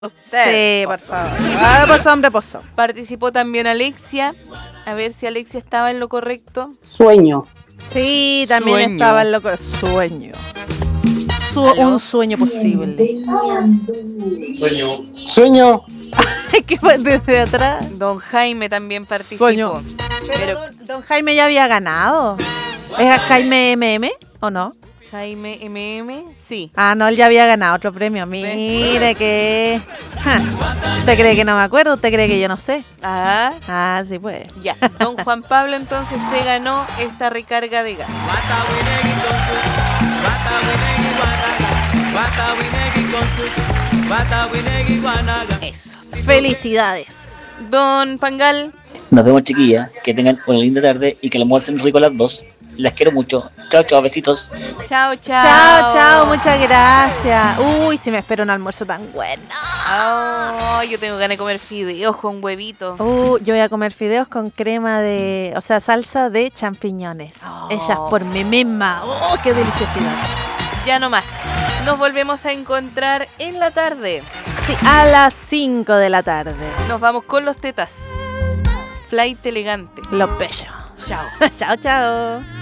Sí, por favor. Ah, pozo, hombre, pozo. Participó también Alexia. A ver si Alexia estaba en lo correcto. Sueño. Sí, también Sueño. estaba el loco. Sueño. ¿Aló? Un sueño posible. Sueño. ¿Qué fue desde atrás? Don Jaime también participó. Sueño. Pero don Jaime ya había ganado. ¿Es Jaime MM o no? Jaime MM, sí. Ah, no, él ya había ganado otro premio. Mire que... Ja. ¿Usted cree que no me acuerdo? ¿Usted cree que yo no sé? Ah, Ah, sí, pues. ya. Don Juan Pablo entonces se ganó esta recarga de gas. Eso. Felicidades. Don Pangal, Nos vemos, chiquillas. Que tengan una linda tarde y que lo almuercen rico las dos. Las quiero mucho. Chao, chao, besitos. chao, chao. Chao, chao, muchas gracias. Uy, si me espera un almuerzo tan bueno. Oh, yo tengo ganas de comer fideos con huevito. Yo voy a comer fideos con crema de... O sea, salsa de champiñones. Oh. Hechas por mí misma. ¡Oh, qué deliciosidad! Ya no más. Nos volvemos a encontrar en la tarde. Sí, a las 5 de la tarde. Nos vamos con los tetas. Flight elegante. Los bellos. Chao. Chao, chao.